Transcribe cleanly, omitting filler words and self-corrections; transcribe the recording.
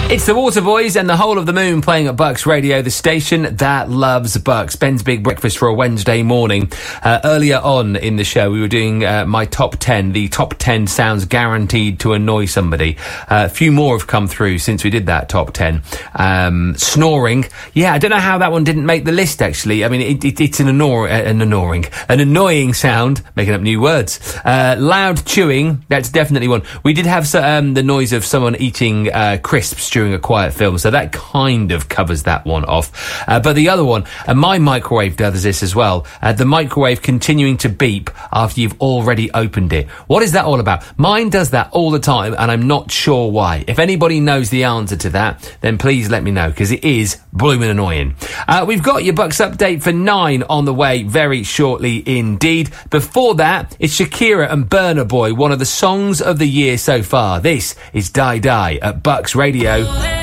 It's the Waterboys and the Whole of the Moon playing at Bucks Radio, the station that loves Bucks. Ben's Big Breakfast for a Wednesday morning. Earlier on in the show, we were doing my top 10. The top 10 sounds guaranteed to annoy somebody. A few more have come through since we did that top 10. Snoring. Yeah, I don't know how that one didn't make the list, actually. I mean, it's an annoying sound. Making up new words. Loud chewing. That's definitely one. We did have the noise of someone eating crisps during a quiet film, so that kind of covers that one off. But the other one, and my microwave does this as well, the microwave continuing to beep after you've already opened it. What is that all about? Mine does that all the time, and I'm not sure why. If anybody knows the answer to that, then please let me know, because it is blooming annoying. We've got your Bucks update for 9 on the way very shortly indeed. Before that, it's Shakira and Burna Boy, one of the songs of the year so far. This is Die Die at Bucks Radio.